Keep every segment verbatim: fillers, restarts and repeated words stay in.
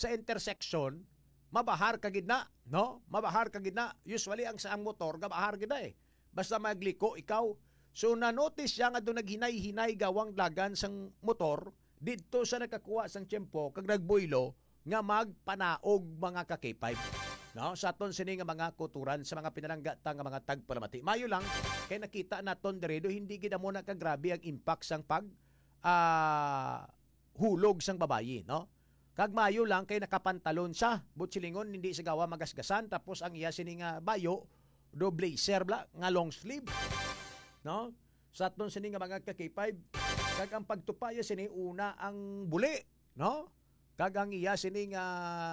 sa intersection, mabahar ka gid na, no? Mabahar ka gid na. Usually ang saang motor gabahar gid na eh. Basta magliko ikaw. So na-notice siya nga do naghinay-hinay gawang dagan sang motor didto sa nakakuha sang tiyempo kag nagbuylo nga magpanaog mga ka K five. No, sa aton sini nga mga kuturan sa mga pinalangga ta nga mga tagpalamati. Mayo lang kay nakita naton diredo hindi gid mo na kagrabe ang impact sang pag uh, hulog sang babayi, no? Kag mayo lang kay nakapantalon siya, butsilingon hindi sa gawa magasgasan tapos ang iya sini nga bayo do blazer bla nga long sleeve. No? Sa aton sini nga mga ka K five, kag ang pagtupaya sini una ang buli, no? Kag ang iya sini nga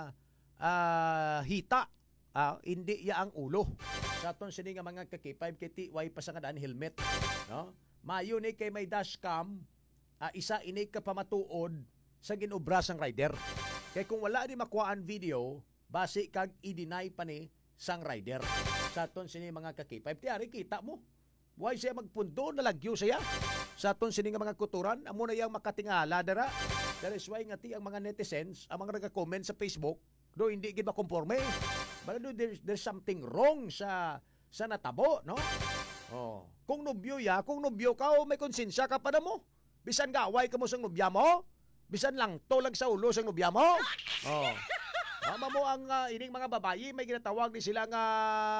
uh, hita, uh, hindi iya ang ulo. Sa aton sini nga mga ka K five kay ti way pa sa kadaan helmet, no? Mayo ni kay may dashcam, uh, isa ini ka pamatuod sa ginobra sang rider. Kay kung wala ni makuhaan video, basi kag i-deny pa ni sang rider. Sa aton sini mga ka K five, tiari kita mo. Why siya magpundo na lagyo siya? Sa aton sini nga mga kuturan, amo na yang makatingala dara. That is why nga ti ang mga netizens, ang mga nagka-comment sa Facebook, do hindi gid makomporme. But do there's, there's something wrong sa sa natabo, no? Oh, kung nobyo ya, kung nobyo ka o may konsensya ka pa na mo. Bisan gaway ka mo sang nobya mo, bisan lang tolag sa ulo sang nobya mo. Oh. Mama mo ang uh, ining mga babayi, may ginatawag ni sila nga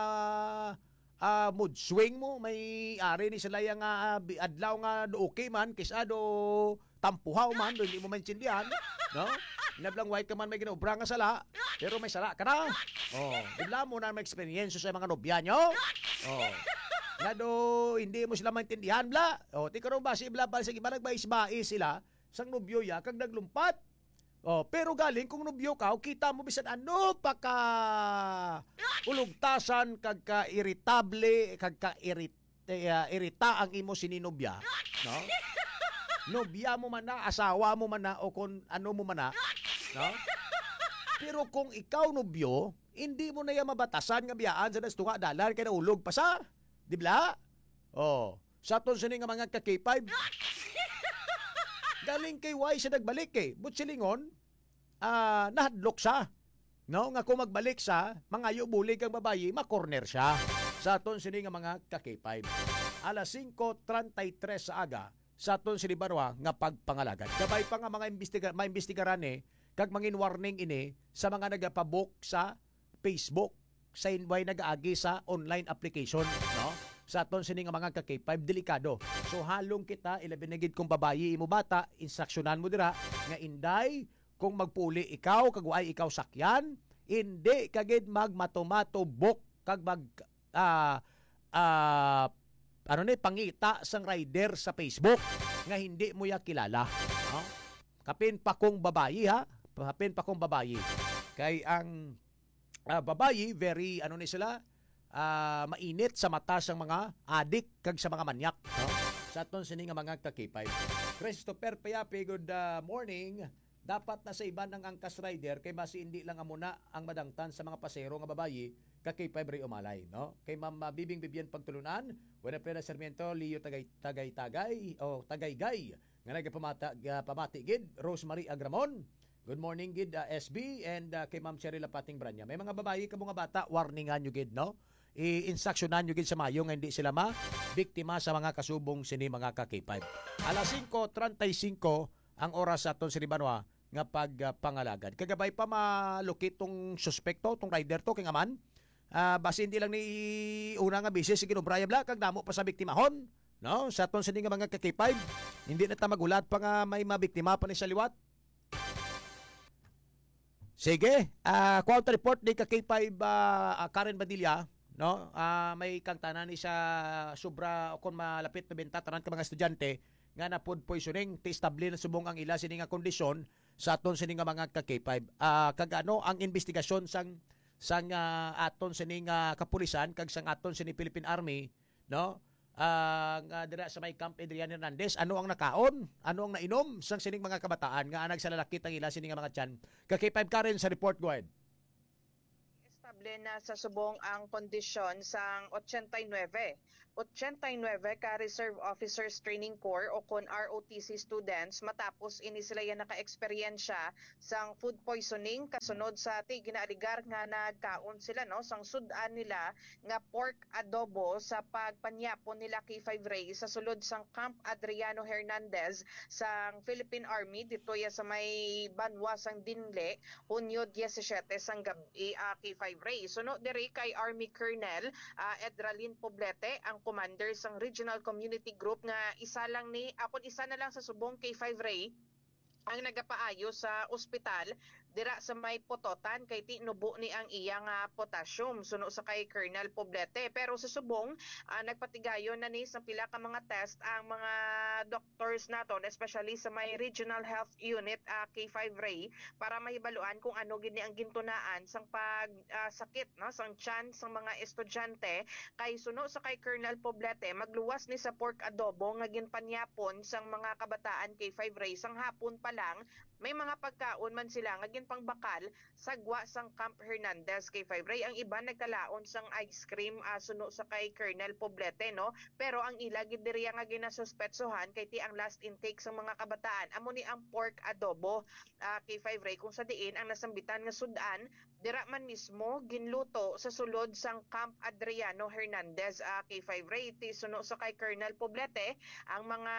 uh, mood swing mo, may ari ni sila yung uh, adlaw nga do okay man, kisa do tampuhaw man, do hindi mo maintindihan, no? Inablang white ka man may ginobra nga sala, pero may sala ka na. Oh, bigla mo na may experience sa mga nobya nyo. Oh. Nga do, hindi mo sila maintindihan, bla. Oh, ti karon basi bla bala sa iba nagbayis-bais sila sang nobyo ya kag naglumpat. Oh, pero galing kung nobyo ka, kita mo bisan ano pa ka ulugtasan kag ka irritable kag ka irit, uh, irita ang imo sininobya, no? Nobya mo man na, asawa mo man na o kung ano mo man na, no? Pero kung ikaw nobyo, hindi mo na yan mabatasan nga biyaan sa nastuka dalan kay naulog pa sa, di ba? Oh, sa ton sini nga mga ka K five. Galing kay Y siya nagbalik eh. Butsilingon, uh, nahadlok siya. No? Nga kung magbalik siya, mangayo bulig ang babayi, makorner siya. Sa aton sini nga mga ka K five. Alas singko treinta y tres sa aga, sa aton sini barwa nga pagpangalagad. Gabay pa nga mga imbestiga, maimbestigaran eh, kag mangin warning ini sa mga nagapabook sa Facebook, sa inway nag-aagi sa online application. No? Sa aton sini nga mga ka K five, delikado. So halong kita, ilabi na gid kung babayi imo bata, instruksyonan mo dira nga inday kung magpuli ikaw kag way ikaw sakyan, hindi kagid magmatomato bok kag mag uh, uh, ano ni pangita sang rider sa Facebook nga hindi mo ya kilala. No? Kapin pa kung babayi ha, kapin pa kung babayi. Kay ang uh, babayi very ano ni sila uh, mainit sa mata sang mga adik kag sa mga manyak. No? Sa aton sini nga mga ka K five. Christopher Payapi, good uh, morning. Dapat na sa iban ang angkas rider kay basi hindi lang amuna ang madangtan sa mga pasero nga babayi ka K five ray umalay, no? Kay Ma'am uh, Bibing Bibian Pagtulunan, Buena Plena Sarmiento, Leo Tagay Tagay Tagay o Tagaygay nga nagapamata uh, pamati gid Rosemary Agramon. Good morning gid uh, S B and uh, kay Ma'am Cheryl Lapating Branya. May mga babayi ka mga bata, warningan nyo gid, no? I-instruksyonan nyo gid sa mayo nga hindi sila ma-biktima sa mga kasubong sini mga ka K five. Alas singko treinta y cinco ang oras sa aton sini Banwa nga pagpangalagad. Uh, Kagabay pa malukit tong suspekto, tong rider to, king aman. Uh, basi hindi lang ni una nga bisis si Ginobraya Bla, kag damo pa sa biktimahon. No? Sa aton sini nga mga ka K five, hindi na ta magulat pa nga may mabiktima pa ni sa liwat. Sige, uh, quote report ni ka K five uh, uh, Karen Badilla, no? Uh, may kang tanan ni sa sobra o kung malapit na benta tanan ka mga estudyante nga na food poisoning, ti estable na subong ang ila sini nga kondisyon sa aton sini nga mga ka K five. Uh, kag ano ang investigasyon sang sang uh, aton sini nga kapulisan kag sang aton sini Philippine Army, no? Uh, nga dira sa may Camp Adrian Hernandez, ano ang nakaon? Ano ang nainom sang sining mga kabataan nga anag sa lalaki tang ila sini nga mga tiyan. Ka K five Karen sa report, go ahead. Estable na sa subong ang kondisyon sang eighty-nine eighty-nine ka Reserve Officers Training Corps o kon R O T C students matapos ini sila yan naka-eksperyensya sang food poisoning kasunod sa ti ginaaligar nga nagkaon sila no sang sudan nila nga pork adobo sa pagpanyapon nila kay five Ray sa sulod sang Camp Adriano Hernandez sang Philippine Army dito ya sa may Banwa sang Dinle Hunyo seventeen sang gabi uh, kay five Ray. Suno diri kay Army Colonel uh, Edralin Poblete ang commander sang Regional Community Group nga isa lang ni ako isa na lang sa subong kay five Ray ang nagapaayo sa ospital dira sa may Pototan kay ti nubo ni ang iyang uh, potassium suno sa kay Colonel Poblete. Pero sa subong uh, nagpatigayon na ni sa pila ka mga test ang mga doctors naton especially sa may Regional Health Unit uh, K five Ray para mahibaluan kung ano gini ang gintunaan sang pag uh, sakit no sang tiyan sang mga estudyante kay suno sa kay Colonel Poblete magluwas ni sa pork adobo nga ginpanyapon sang mga kabataan K five Ray sang hapon pa lang may mga pagkaon man sila nga ginpangbakal sagwa sang Camp Hernandez kay five Ray. Ang iba nagkalaon sang ice cream uh, suno sa kay Colonel Poblete no pero ang ila gid diriya nga ginasuspetsohan kay ti ang last intake sang mga kabataan amo ni ang pork adobo uh, kay five Ray kung sa diin ang nasambitan nga sudan dira man mismo ginluto sa sulod sang Camp Adriano Hernandez uh, kay five Ray ti suno sa kay Colonel Poblete ang mga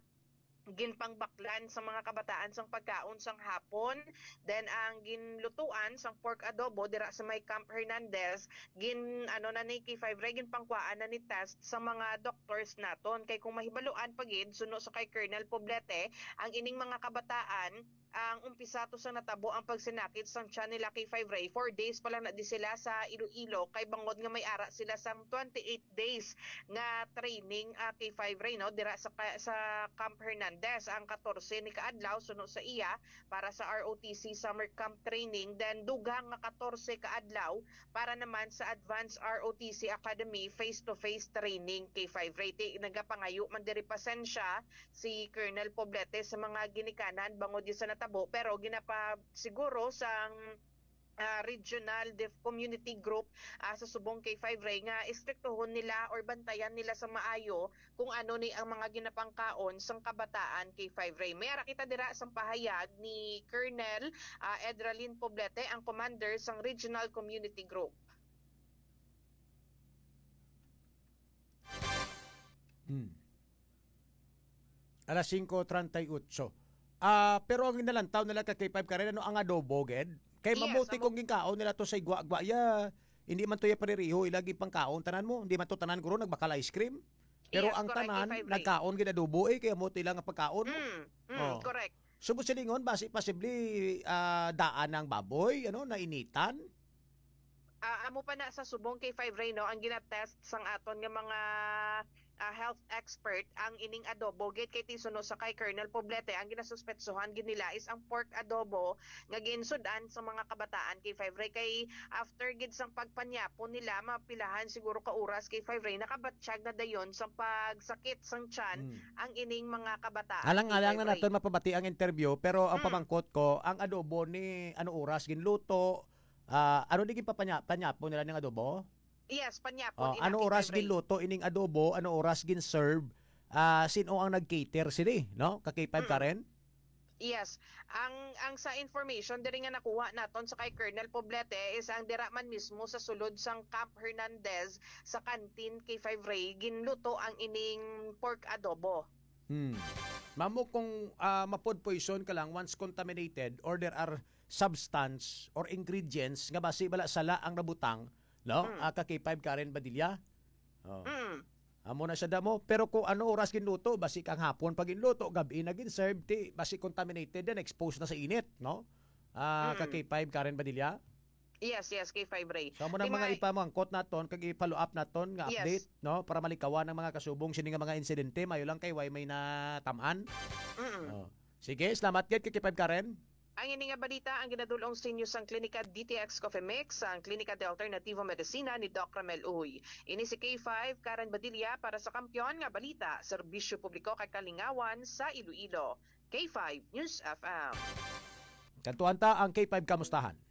ginpangbaklan sa mga kabataan sang pagkaon sang hapon then ang ginlutuan sang pork adobo dira sa may Camp Hernandez gin ano na ni K five Ray ginpangkuaan na ni test sa mga doctors naton kay kung mahibaluan pagid suno sa kay Colonel Poblete ang ining mga kabataan ang umpisa to sa natabo ang pagsinakit sang tiyan nila kay five Ray four days pa lang na di sila sa Iloilo kay bangod nga may ara sila sang twenty-eight days nga training uh, kay five Ray no dira sa sa Camp Hernandez ang fourteen ni kaadlaw suno sa iya para sa R O T C summer camp training then dugang nga fourteen kaadlaw para naman sa Advanced R O T C Academy face to face training kay five Ray ti nagapangayo man diri pasensya si Colonel Poblete sa mga ginikanan bangod di sa tabo pero ginapa siguro sang uh, regional def community group uh, sa subong kay five Ray nga istriktohon nila or bantayan nila sa maayo kung ano ni ang mga ginapangkaon sang kabataan kay five Ray. Mayara kita dira sang pahayag ni Colonel uh, Edralin Poblete ang commander sang Regional Community Group. Hmm. Alas five thirty-eight. Ah, uh, pero ang inalantaw nila ka K five ka rin, ano ang adobo, ged? Kay mabuti yes, kung ginkaon nila to sa igwa-agwa, ya, hindi man to ya paririho, ilagi pang kaon, tanan mo, hindi man to tanan ko ron, nagbakal ice cream. Pero yes, ang correct, tanan, nagkaon gid adobo, eh, kaya muti lang ang pagkaon mo. Mm, mm, oh. Correct. Subot silingon, basi possibly uh, daan ng baboy, ano, nainitan. Uh, amo pa na sa subong kay five Ray no ang ginatest sang aton nga mga uh, health expert ang ining adobo gid kay tisuno sa kay Colonel Poblete ang ginasuspetsohan gid nila is ang pork adobo nga ginsudan sa mga kabataan kay five Ray kay after gid sang pagpanyapon nila mapilahan siguro ka oras kay five Ray nakabatsyag na dayon sa pagsakit sang tiyan hmm. ang ining mga kabataan. Alang-alang na naton mapabati ang interview pero ang hmm. pamangkot ko ang adobo ni ano oras ginluto. Uh, ano di panyapon nila ng adobo? Yes, panyapon. Oh, ano oras ginluto ining adobo, ano oras gin-serve? Uh, sino ang nag-cater sila, no? Ka K five ka rin? Yes. Ang ang sa information diri nga nakuha naton sa kay Colonel Poblete is ang dira man mismo sa sulod sang Camp Hernandez sa canteen K five Ray ginluto ang ining pork adobo. Hmm. Mamo kung uh, mapod poison ka lang once contaminated or there are substance or ingredients nga basi bala sala ang nabutang no mm. uh, ka K five Karen Badilla oh. mm. Amo na siya damo pero kung ano oras ginluto basi kang hapon pag ginluto gabi na gin-serve ti basi contaminated then exposed na sa init no uh, mm. ka K five Karen Badilla. Yes, yes, K five Ray. So mo nang mga ipamangkot naton kag i-follow up naton nga update yes. no para malikawan ng mga kasubong sini nga mga insidente mayo lang kay way may natamaan. Oh. Sige, salamat gid kay K five Karen. Ang ini nga balita ang ginadulong sa inyo sang Klinika D T X Coffee Mix, ang Klinika de Alternativo Medicina ni Doc Ramel Uy. Ini si K five Karen Badilla para sa Kampiyon nga balita, serbisyo publiko kay kalingawan sa Iloilo. K five News F M. Kantuan ta ang K five kamustahan.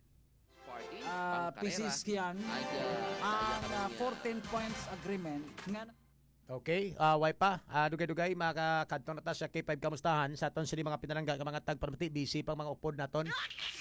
Uh, P C Skian ang uh, fourteen points agreement nga Okay, uh, way pa. Uh, dugay-dugay makakadtong na ta sa K five kamustahan sa aton sini mga pinalangga ka mga tagpamati busy pang mga upod naton.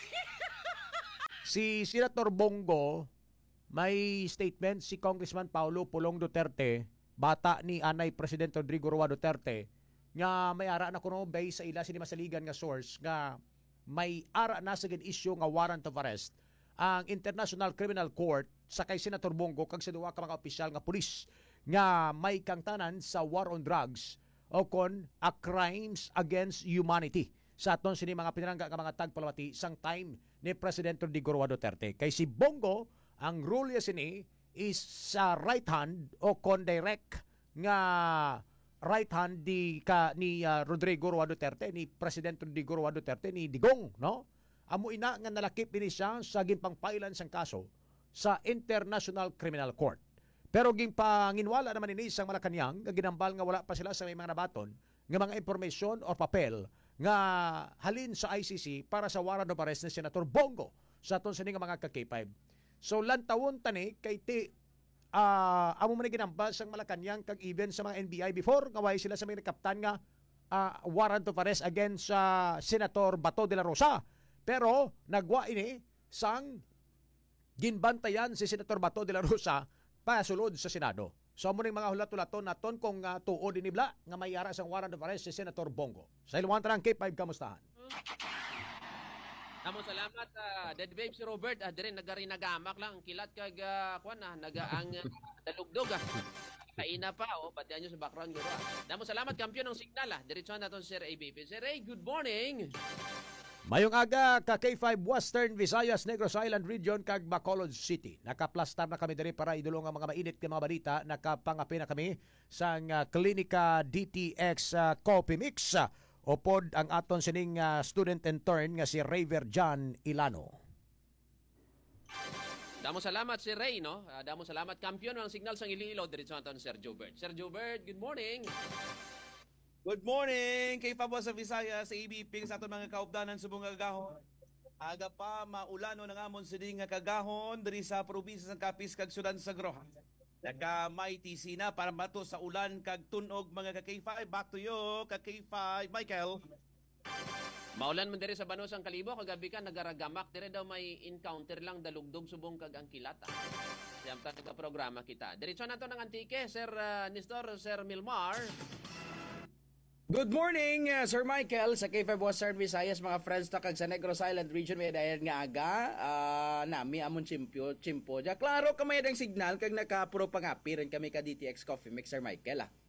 Si Senator Bongo may statement si Congressman Paulo Pulong Duterte, bata ni anay Presidente Rodrigo Roa Duterte, nga may ara na kuno base sa ila sini masaligan nga source nga may ara na sa gid issue nga warrant of arrest ang International Criminal Court sa kay Senator Bongo kag sa duwa ka mga opisyal nga pulis nga may kangtanan sa war on drugs o kon a crimes against humanity sa aton sini mga pinarangga nga mga tagpalawati sang time ni Presidente Rodrigo Roa Duterte. Kay si Bongo, ang rule niya sini is sa right hand o kon direct nga right hand di ka ni uh, Rodrigo Roa Duterte, ni Presidente Rodrigo Roa Duterte, ni Digong, no? Amo ina nga nalakip ini siya sa ginpangpailan sang kaso sa International Criminal Court. Pero ging panginwala naman ini sang Malacañang nga ginambal nga wala pa sila sa may mga nabaton nga mga impormasyon or papel nga halin sa I C C para sa warrant of arrest ni Senator Bongo sa aton sini nga mga ka K five. So lantawon tani kay ti uh, amo man ginambal sang Malacañang kag even sa mga N B I before nga way sila sa may nakaptan nga uh, warrant of arrest against sa uh, Senator Bato de la Rosa. Pero nagwa ini sang ginbantayan si Senator Bato de la Rosa pasulod sa Senado. So mo ning mga hulat-hulaton naton kung uh, tuod inibla nga may ara sang warrant of arrest si Senator Bongo. Sa Ilwan K five kamustahan? Amo salamat uh, Dead Babe si Robert ah, dire nagari nagamak lang kilat kag uh, kuan na naga ang uh, dalugdog ah. Kaina pa oh pati anyo sa background guro. Ah. Damo salamat kampiyon ng signal ah. Diretso naton Sir A B P. Sir Ray, good morning. Mayong aga ka K five Western Visayas, Negros Island Region kag Bacolod City. Nakaplastar na kami diri para idulong ang mga mainit nga mga balita. Nakapangapi na kami sa uh, Klinika D T X uh, Coffee Mix. Uh, upod ang aton sining uh, student intern nga si Raver John Ilano. Damo salamat si Ray no. Uh, damo salamat kampiyon ng signal sang Iloilo diretso naton Sir Jobert. Sir Jobert, good morning. Good morning! Kay Pablo sa Visayas, sa A B P sa aton mga kaupdanan subong nga kagahon. Aga pa maulano ng amon sining nga kagahon diri sa probinsya sa Capiz kag Sudan sa Groha. Naka may T C na para mato sa ulan kag tunog mga ka K five. Back to you, ka K five, Michael. Maulan man diri sa Banos ang Kalibo kagabi ka nagaragamak dire daw may encounter lang dalugdog subong kag ang kilat. Ah. Siyam ta programa kita. Diretso nato ng Antique, Sir uh, Nestor, Sir Milmar. Good morning, uh, Sir Michael, sa K five Western Visayas, mga friends ta kag sa Negros Island Region, may dayan nga aga, uh, nami amon chimpo, chimpo. Ja, klaro ka may dang signal, kag nakapuro pangapi rin kami ka D T X Coffee Mix, Sir Michael, ah.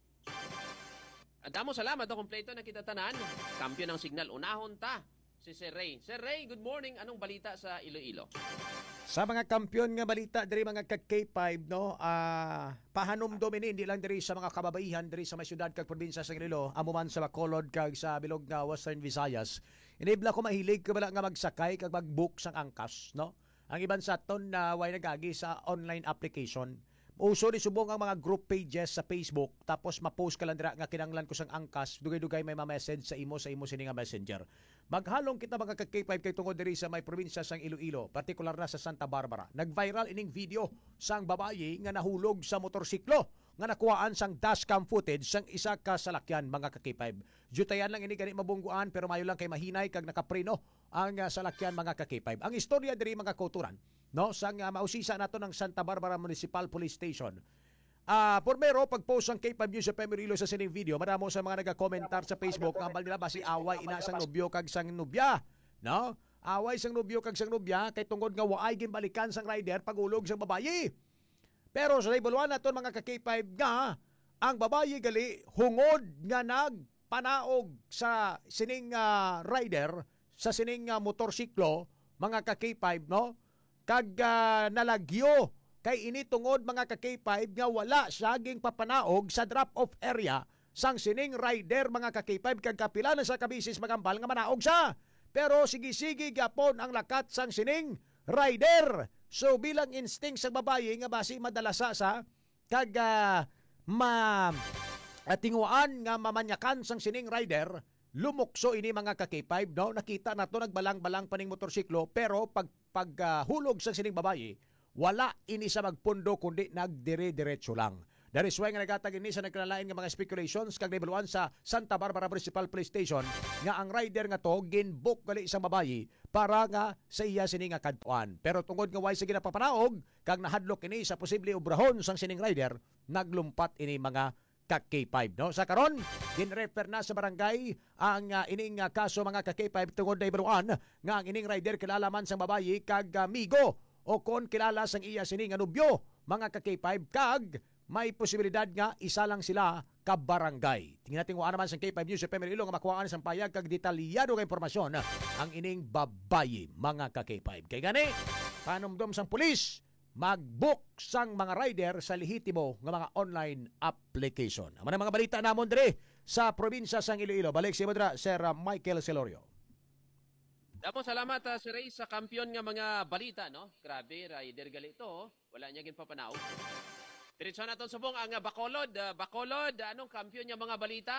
Damo salamat, o kompleto na kita tanan. Kampiyon ng signal, unahon ta, si Sir Ray. Sir Ray, good morning, anong balita sa Iloilo? Sa mga kampiyon nga balita diri mga kag K five no, ah uh, pahanumdom ini hindi lang diri sa mga kababaihan diri sa may syudad kag probinsya sa Iloilo, amo man sa Bacolod kag sa bilog nga Western Visayas. Inibla ko mahilig ko bala nga magsakay kag mag-book sang angkas no. Ang iban sa aton na uh, way nagagi sa online application. Uso ni subong ang mga group pages sa Facebook tapos ma-post ka lang dira nga kinanglan ko sang angkas dugay-dugay may ma-message sa imo sa imo sini nga messenger. Maghalong kita mga ka K five kay tungod diri sa may probinsya sang Iloilo, partikular na sa Santa Barbara. Nag-viral ining video sang babayi nga nahulog sa motorsiklo nga nakuhaan sang dashcam footage sang isa ka salakyan mga ka K five. Jutayan lang ini gani mabungguan pero mayo lang kay mahinay kag nakapreno ang uh, salakyan mga ka K five. Ang istorya diri mga kauturan no sang uh, mausisa nato ng Santa Barbara Municipal Police Station. Ah, uh, pormero pag-post ang K five News sa Pemirilo sa sining video, maramo sa mga naga-komentar sa Facebook nga ambal nila basi away ina sang nobyo kag sang nobya, no? Away sang nobyo kag sang nobya kay tungod nga waay gimbalikan sang rider pagulog sang babayi. Pero sa ibuluan naton mga ka K five nga ang babayi gali hungod nga nagpanaog sa sining uh, rider sa sining uh, motorsiklo mga ka K five no? Kag uh, nalagyo kay ini tungod mga ka K five nga wala saging papanaog sa drop-off area sang sining rider mga ka K five kag kapila na sa kabisis magambal nga manaog sa. Pero sige-sige gapon ang lakat sang sining rider. So bilang instinct sa babayi nga basi madalasa sa kag uh, ma atinguan nga mamanyakan sang sining rider, lumukso ini mga ka K five no. Nakita nato nagbalang-balang paning motorsiklo pero pag pag uh, hulog sang sining babayi wala ini sa magpundo kundi nagdire-diretso lang. Dari suway nga nagatag ini sa nagkalalain nga mga speculations kag nibuluan sa Santa Barbara Municipal Police Station nga ang rider nga to ginbook gali isang babayi para nga sa iya sini nga kadtuan. Pero tungod nga way sige napapanaog kag nahadlok ini sa posible obrahon sang sining rider, naglumpat ini mga ka K five, no? Sa karon, ginrefer na sa barangay ang uh, ining uh, kaso mga ka K five tungod na ibaluan nga ang ining rider kilala man sang babayi kag uh, migo o kon kilala sang iya sini nga nobyo mga ka K five kag may posibilidad nga isa lang sila ka barangay. Tingnan natin kung ano naman sa K five News F M Ilo nga makuhaan sa payag kag detalyado nga impormasyon ang ining babayi mga ka K five. Kay gani, panumdom sang pulis mag-book sang mga rider sa lehitimo nga mga online application. Ang mga balita namon dire sa probinsya sang Iloilo. Balik si Modra, Sir Michael Celorio. Damo salamat uh, si Ray sa kampiyon nga mga balita, no? Grabe, rider gali ito, oh. Wala niya ginpapanaw. Diretso na itong subong ang uh, Bacolod. Uh, Bacolod, anong kampiyon nga mga balita?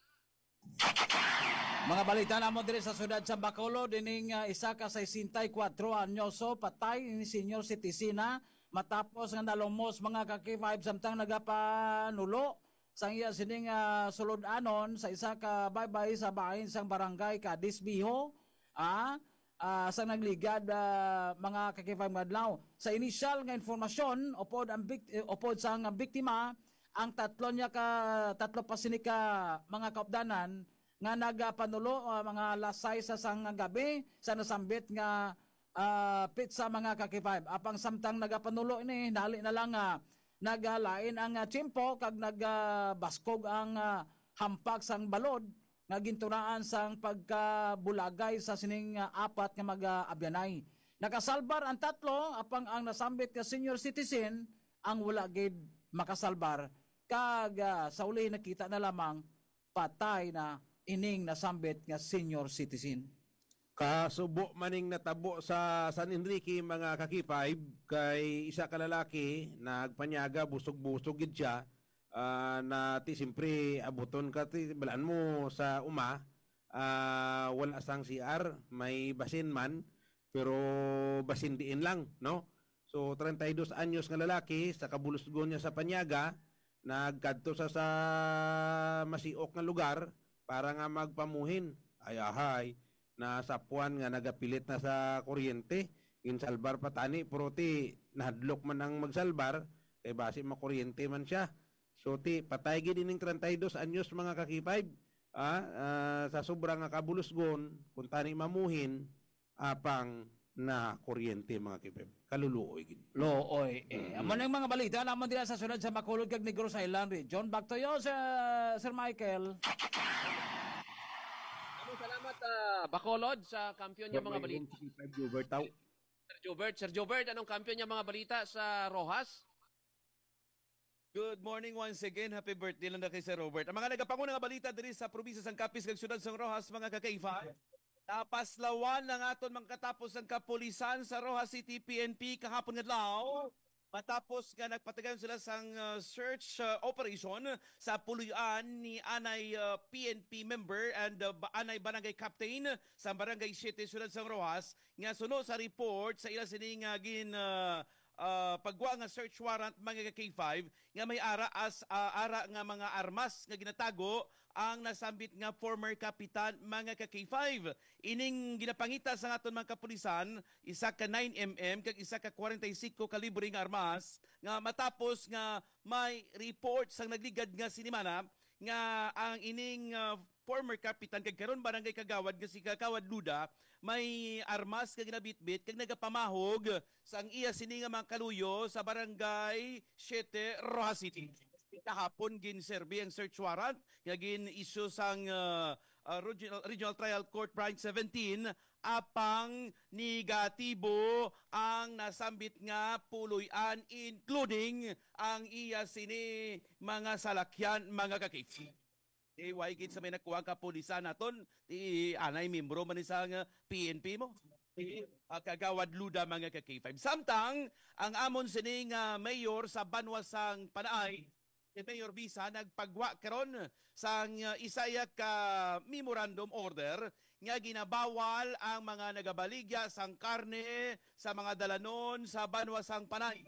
Mga balita namo dire sa siyudad sa Bacolod ining uh, isa ka sesenta y kuwatro anyoso patay ni senior citizen matapos nga nalumos mga ka K five samtang nagapanulo sang iya sining uh, sulod-anon sa isa ka baybay sa bahin sang barangay Kadisbiho ah uh, sa nagligad uh, mga ka K five madlaw. Sa initial nga informasyon upod ang bik- upod sang biktima ang tatlo niya ka tatlo pa sini ka mga kaupdanan nga nagapanulo uh, mga lasay sa sang gabi sa nasambit nga uh, pizza mga ka K five. Apang samtang nagapanulo ini dali na lang uh, nagalain ang uh, tiyempo kag nagabaskog ang uh, hampak sang balod nga ginturaan sang pagkabulagay sa sining uh, apat nga mag-abyanay. Nakasalbar ang tatlo apang ang nasambit ka senior citizen ang wala gid makasalbar kag uh, sa uli nakita na lamang patay na ining nasambit nga senior citizen. Kasubo maning natabo sa San Enrique mga kakipay kay isa ka lalaki nagpanyaga busog-busog gid siya uh, na ti simpre abuton ka ti balaan mo sa uma uh, wala sang C R may basin man pero basin diin lang no. So treinta y dos anyos nga lalaki sa kabulusgon niya sa panyaga nagkadto sa sa masiok nga lugar para nga magpamuhin. Ay ahay, na sapuan nga nagapilit na sa kuryente. Insalbar patani, pero ti nahadlok man ang magsalbar, kay base makuryente man siya. So ti patay gid ining treinta y dos anyos mga kakipay. Ah, ah, sa sobrang nga kabulusgon, kung tani mamuhin, apang na kuryente mga kipay. Kaluluoy gid. Looy. Eh, amo nang mga balita naman dira sa sunod sa Bacolod kag Negros Island Region. Back to you, Sir, Sir Michael. Salamat uh, Bacolod sa kampiyon niya mga balita. Sir Jobert, Sir Jobert, anong kampiyon niya mga balita sa Rojas? Good morning once again. Happy birthday lang na kay Sir Robert. Ang mga nagapanguna nga balita diri sa probinsya sang Capiz kag siyudad sang Rojas mga kakaifa. Napaslawan ng aton mga katapos ng kapulisan sa Rojas City P N P kahapon nga adlaw. Matapos nga nagpatagayon sila sang uh, search uh, operation sa puluyan ni anay uh, P N P member and uh, anay barangay captain sa barangay Siete Siyudad sang Rojas nga suno sa report sa ila sining uh, gin uh, uh, pagwa nga search warrant mga K five nga may ara as uh, ara nga mga armas nga ginatago ang nasambit nga former kapitan mga ka K five. Ining ginapangita sa aton mga kapulisan, isa ka nine millimeter kag isa ka forty-five kalibre nga armas nga matapos nga may report sang nagligad nga sinimana nga ang ining uh, former kapitan kag karon barangay Kagawad nga si Kagawad Luda may armas kag ginabitbit kag nagapamahog sang iya sini nga mga kaluyo sa barangay Siete Rojas City. Kahapon gin serbi ang search warrant nga gin issue sang uh, uh, regional, regional Trial Court Branch seventeen apang negatibo ang nasambit nga puloy-an including ang iya sini mga salakyan mga kakiksi. Di way gid sa may nakuha ka pulisan naton ti anay membro man sa uh, P N P mo. Uh, Kagawad Luda mga ka K five. Samtang ang amon sining uh, mayor sa Banwasang Panaay si Mayor Bisa nagpagwa karon sang uh, isaya ka memorandum order nga ginabawal ang mga nagabaligya sang karne sa mga dalanon sa Banwasang Panay.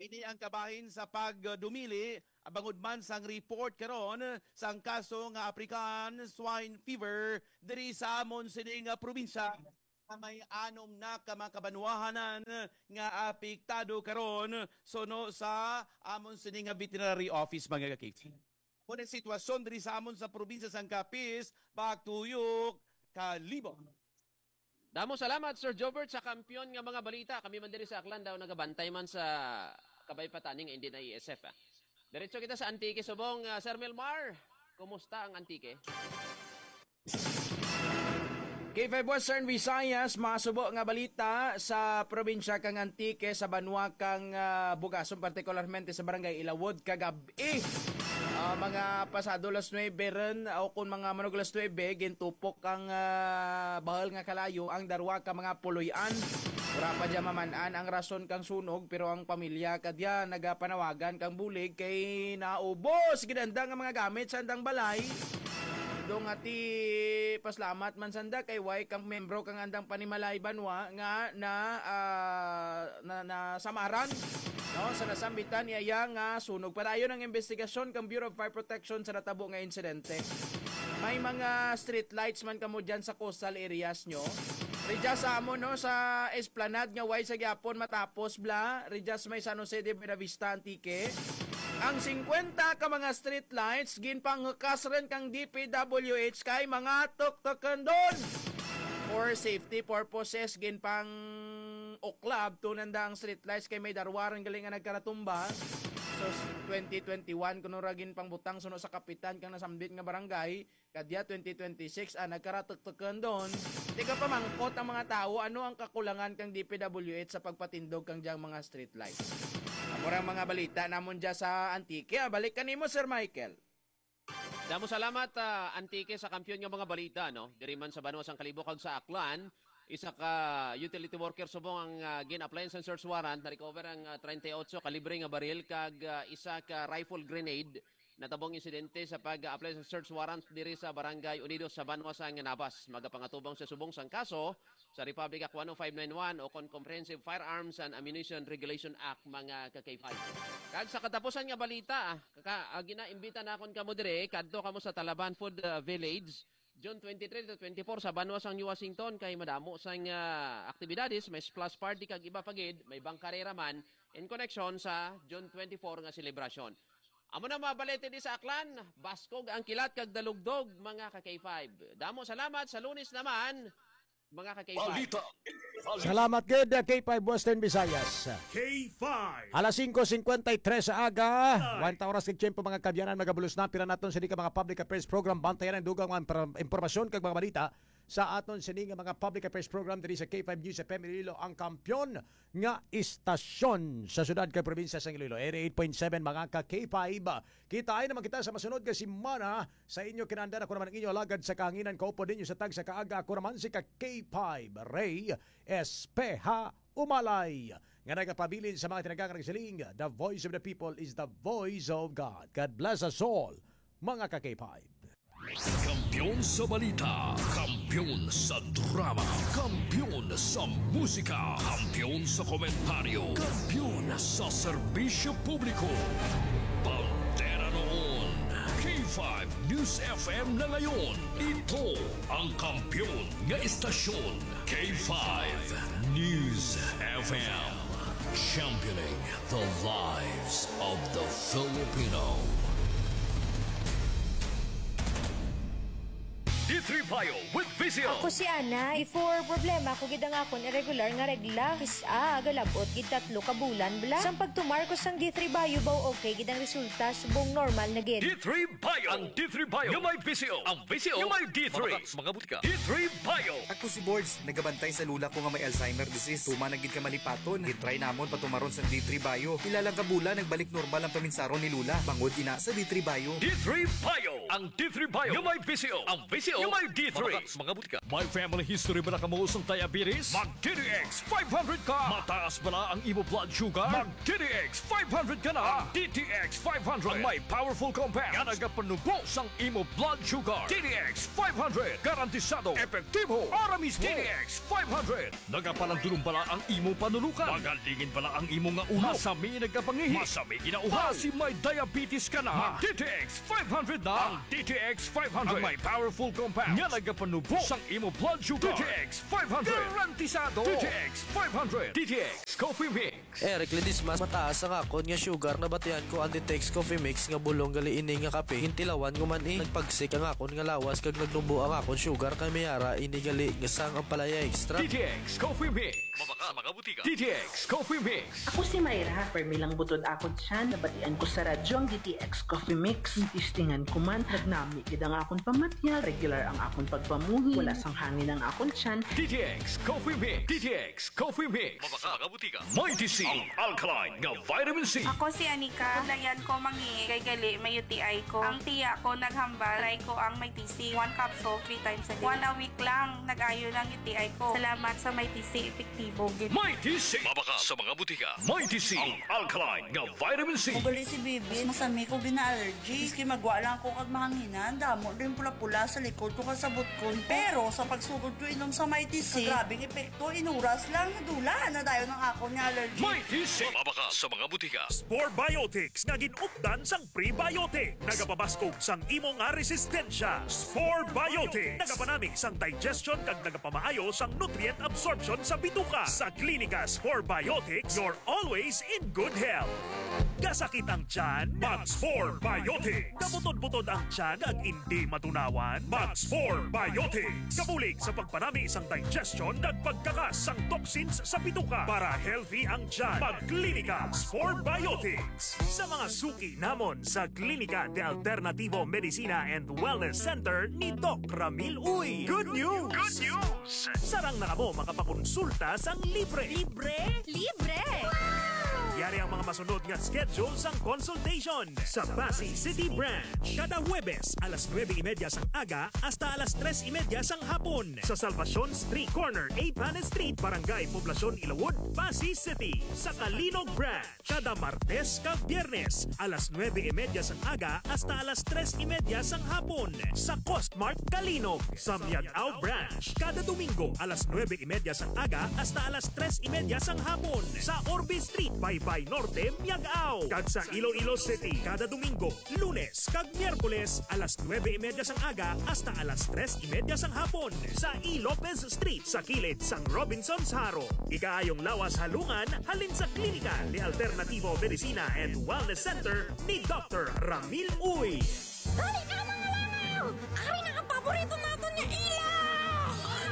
Ini ang kabahin sa pagdumili abangod man sang report karon sang kaso nga African swine fever diri sa amon sining nga probinsya nga may anom na ka mga kabanwahanan nga apektado karon sono sa amon sining nga veterinary office mga ka-K. Kung sitwasyon diri sa amon sa probinsya sang Capiz, Pagtuyok, Kalibo. Damo salamat Sir Jobert sa kampiyon nga mga balita. Kami man diri sa Aklan daw nagabantay man sa kabaypataning hindi na I S F. Ah. Diretso kita sa Antique Subong. Uh, Sir Melmar, kumusta ang Antique? K five Western Visayas, masubo nga balita sa probinsya kang Antique sa Banwa kang uh, Bugason, partikularmente sa barangay Ilawod kagabi. Uh, mga pasado las nuwebe rin o kung mga manog las nuwebe gintupok ang uh, bahal nga kalayo ang darwa ka mga puloyan. Wala pa dyan mamanan ang rason kang sunog pero ang pamilya kadya nagapanawagan kang bulig kay naubos ginanda nga mga gamit sa andang balay. Dong ati paslamat man sanda kay way kang membro kang andang panimalay banwa nga na uh, na, na samaran. No, sa nasambitan niya nga sunog. Padayon ang investigasyon kang Bureau of Fire Protection sa natabo nga insidente. May mga street lights man kamo dyan sa coastal areas nyo. Rijas sa amo no sa Esplanade nga way sa gyapon matapos bla. Rijas may San Jose de Buenavista Antique. Ang fifty ka mga street lights ginpanghukas rin kang D P W H kay mga tuktukan doon. For safety purposes ginpang oklab tunanda ang street lights kay may darwaran galing nga nagkaratumba. So twenty twenty-one kuno ra gin pangbutang suno sa kapitan kang nasambit nga barangay kadya twenty twenty-six ah nagkaratuktukan doon. Di ka pa mangkot ang mga tao ano ang kakulangan kang D P W H sa pagpatindog kang diyang mga street lights. Amorang mga balita namon dya sa Antique. Ah, balik kanimo Sir Michael. Damo salamat uh, Antique sa kampiyon nga mga balita no. Diri man sa Banwa sang Kalibo kag sa Aklan. Isa ka utility worker subong ang uh, gin-apply sa search warrant na recover ang uh, thirty-eight kalibre nga baril kag uh, isa ka rifle grenade natabong insidente sa pag-apply sa search warrant diri sa Barangay Unidos sa Banwa sang Nabas. Magapangatubang sa subong sang kaso sa Republic Act one oh five ninety-one o kon Comprehensive Firearms and Ammunition Regulation Act mga ka-K five. Kag sa katapusan nga balita, kaka uh, ginaimbita na akon kamo dire kadto kamo sa Talaban Food uh, Village June twenty-three to twenty-four sa Banwa sang New Washington kay madamo sang uh, aktibidades, may splash party kag iba pagid, may bangkarera man in connection sa June twenty-four nga selebrasyon. Amo na mga balete di sa Aklan, baskog ang kilat kag dalugdog mga ka-K five. Damo salamat sa Lunes naman mga ka-K five. Balita. Salamat gid K five Western Visayas. K five. Alas five fifty-three sa aga, one oras kag tiyempo mga kabyanan magabulos na pira naton sa di ka mga public affairs program bantayan ang dugang mga impormasyon kag mga balita sa aton sini nga mga public affairs program diri sa K five News F M Iloilo ang kampyon nga istasyon sa syudad kag probinsya sa Iloilo. eighty-eight point seven mga ka K five. Kita ay naman kita sa masunod nga simana sa inyo kinahanglan ako naman ang inyo alagad sa kahanginan kaupo dinyo sa tag sa kaaga ako naman si ka K five Ray Espeha Umalay nga nagapabilin sa mga tinagang nagsiling, the voice of the people is the voice of God. God bless us all mga ka K five. Kampiyon sa balita, kampiyon sa drama, kampiyon sa musika, kampiyon sa komentaryo, kampiyon sa serbisyo publiko. Pantera noon, K five News F M na ngayon. Ito ang kampiyon nga istasyon, K five News F M. Championing the lives of the Filipino. D three Bio with Vizio. Ako si Ana. Before problema ko gid ang akon irregular nga regla. Kisa galabot gid tatlo ka bulan bla. Sang pagtumar ko sang D three Bio baw okay gid ang resulta subong normal na gid. D three Bio. Ang D three Bio. Yung may Vizio. Ang Vizio. Yung may D three. Mga, mga butika. D three Bio. Ako si Boards, nagabantay sa lula ko nga may Alzheimer disease. Tuma na gid ka malipaton. Gitry namon patumaron sa D three Bio. Ilalang kabula nagbalik normal ang paminsaron ni Lula. Bangod ina sa D three Bio. D three Bio. Ang D three Bio. Yung may Vizio. Ang Vizio. Yung may D three. Mga butika. May family history ba na kamuos ng diabetes? Mag-D D X five hundred ka! Mataas ba na ang imo blood sugar? Mag-D D X five hundred ka na! Ang D T X five hundred ang may powerful compound nga nagapanubos ang imo blood sugar. D D X five hundred. Garantisado, epektibo, para mismo. D D X five hundred. Nagapalandulong bala ang imo panulukan. Magalingin bala ang imo nga ulo. Masami nagkapangihi. Masami ginauhaw. Kasi may diabetes ka na. D T X five hundred na. Ang D T X five hundred ang may powerful compound nga nagapanubos ang imo blood sugar. D T X five hundred. Garantisado. D T X five hundred. D T X Coffee Mix. Eric Ledismas, mataas ang akon nga sugar na batian ko Antitex Coffee Mix nga bulong gali ini nga kape. Hintilawan ko man eh. Nagpagsik ang akon nga lawas kag nagnumbo ang akon sugar kay mayara ini gali nga sang ang palaya extra. D T X Coffee Mix. Mabaka sa mga butika. D T X Coffee Mix. Ako si Mayra, permi lang butod akon siya, nabatian ko sa radyo ang D T X Coffee Mix. Tistingan ko man, nagnami kid ang akon pamatya, regular ang akon pagpamuhi, wala sang hangin ang akon siyan. D T X Coffee Mix. D T X Coffee Mix. Mabaka sa mga butika. Mighty C. Ang alkaline nga vitamin C. Ako si Anika, dayan ko mangi, kay gali may U T I ko. Ang tiya ko naghambal, try ko ang may T C, one capsule, three times a day. One a week lang, nag-ayo ng U T I ko. Salamat sa may T C, epektibo. Mighty C. Mabaka sa mga butika. Mighty C. Ang alkaline nga vitamin C. Ugali si Bibi, masami ko bina-allergy. Iski magwa lang ko kag mahanginan, damo rin pula-pula sa likod ko kasabot ko. Pero sa pagsugod ko inom sa Mighty C, grabing epekto, inuras lang, nadula na dayo ng ako niya allergy. Mighty C. Mabaka sa mga butika. Spore Biotics nga ginupdan sang prebiotic. Nagapabaskog sang imo nga resistensya. Spore Biotics. Nagapanami sang digestion kag nagapamaayo sang nutrient absorption sa bituka. Sa Klinika Spore Biotics, you're always in good health. Kasakit ang tiyan, mag-Spore Biotics. Kabutod-butod ang tiyan ag hindi matunawan, mag-Spore Biotics. Kabulig sa pagpanami sang digestion kag pagkakas sang toxins sa bituka para healthy ang tiyan. Mag-Klinika Spore Biotics. Sa mga suki namon sa Klinika de Alternativo Medicina and Wellness Center ni Doc Ramil Uy. Good news! Good news! Sarang na mo makapakonsulta sang libre. Libre? Libre! Yari ang mga masunod nga schedule sang consultation sa Pasig City Branch. Kada Huwebes, alas nueve y media sang aga hasta alas tres y media sang hapon sa Salvacion Street Corner, A. Panes Street, Barangay Poblacion, Ilawod, Pasig City. Sa Kalinog Branch, kada Martes kag Biyernes, alas nueve y media sang aga hasta alas tres y media sang hapon sa Costmart Kalinog. Sa Miagao Branch, kada Domingo, alas nueve y media sang aga hasta alas tres y media sang hapon sa Orbe Street, Baybay Norte, Miagao. Kag sa Iloilo City, kada Domingo, Lunes kag Miyerkules, alas nueve y media sang aga hasta alas tres y media sang hapon sa E. Lopez Street sa kilid sang Robinson's Haro. Ikaayong lawas halungan halin sa Klinika de Alternativo Medicina and Wellness Center ni Doctor Ramil Uy. Dali ka mga langaw! Ari na ang paborito natin niya ilaw!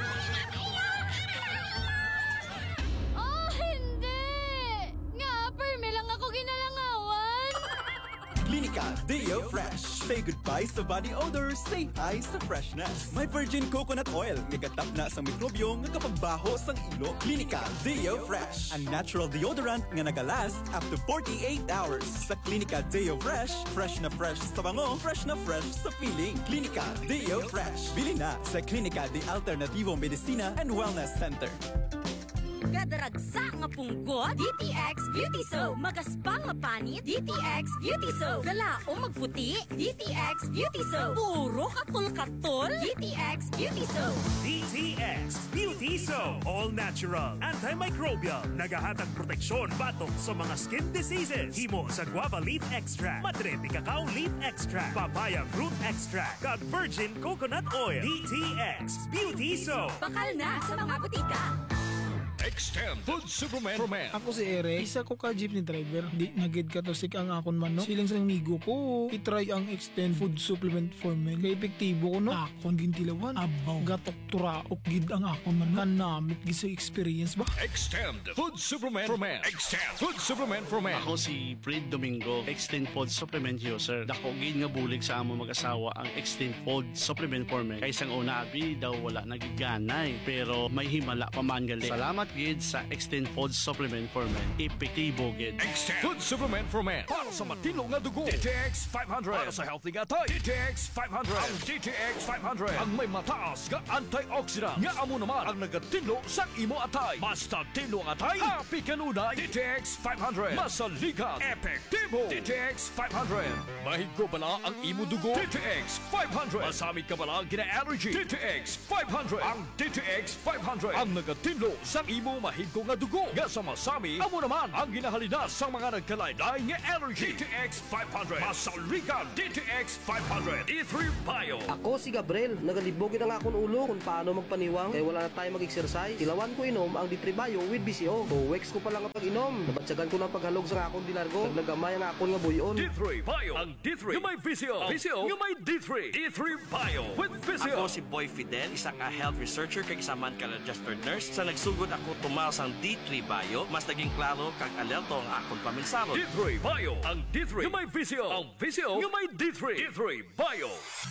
Oh, hindi! Nga, perme lang ako ginalangawan! Klinika Deo Fresh. Say goodbye sa body odor, say hi sa freshness. May virgin coconut oil, nagatap na sa mikrobyo nga kapagbaho sang ilo. Klinika Deo Fresh. Ang natural deodorant nga nagalast up to forty-eight hours. Sa Klinika Deo Fresh, fresh na fresh sa bango, fresh na fresh sa feeling. Klinika Deo Fresh. Bili na sa Klinika de Alternativo Medicina and Wellness Center. Gadaragsa nga punggot, D T X Beauty Soap. Magaspang nga panit, D T X Beauty Soap. Galaong magputi, D T X Beauty Soap. Puro katol-katol, D T X Beauty Soap. D T X Beauty Soap. All natural, antimicrobial, nagahatag proteksyon batok sa mga skin diseases. Himo sa guava leaf extract, madre de cacao leaf extract, papaya fruit extract, kag virgin coconut oil. D T X Beauty Soap. Bakal na sa mga butika. Extend Food Supplement for Men. Ako si Eric, isa ko ka jeepney driver. Di nagid ka to sik ang akon man, no? Siling sa migo ko, itry ang Extend Food Supplement for Men. Kaya epektibo ko, no? Akon gintilawan, abaw, gatok turaok gid ang akon man. Kanamit gisa experience ba? Extend Food Supplement for Men. Extend Food Supplement for Men. Ako si Fred Domingo, Extend Food Supplement user. Dako gid nga bulig sa amo mag-asawa ang Extend Food Supplement for Men. Kay sang una abi daw wala nagiganay, pero may himala pa man gali. Salamat gid sa Extend Food Supplement for Men. Epektibo gid. Extend Food Supplement for Men. Para sa matino nga dugo. D T X five hundred. Para sa healthy nga tay. D T X five hundred. Ang D T X five hundred. Ang may mataas nga antioxidant. Nga amo naman ang nagatinlo sa imo atay. Basta tinlo ang atay. Happy kanunay. D T X five hundred. Masaligan. Epektibo. D T X five hundred. Mahigko bala ang imo dugo. D T X five hundred. Masamit ka bala gina-allergy. D T X five hundred. Ang D T X five hundred. Ang nagatinlo sa imo mahigko nga dugo. Nga sa masami, amo naman ang ginahalina sa mga nagkalaylay nga allergy. D T X five hundred. Masaligan. D T X five hundred. D three Bio. Ako si Gabriel, nagalibogin ang akong ulo kung paano magpaniwang kaya wala na tayo mag-exercise. Tilawan ko inom ang D three Bio with B C O. Buwex ko pa lang ang pag-inom. Nabatsagan ko ng paghalog sa akong dilargo. Nagnagamay ang akong nga buyon. D three Bio. Ang D three yung may V C O. V C O yung may D three. D three Bio with V C O. Ako si Boy Fidel, isa ka health researcher kag isa man ka registered nurse. Sa nagsugod ako tumaw sang D three Bio, mas naging klaro kag alerto ang akong paminsaro. D three Bio. Ang D three yung may V C O. Ang V C O yung may D three. D three Bio.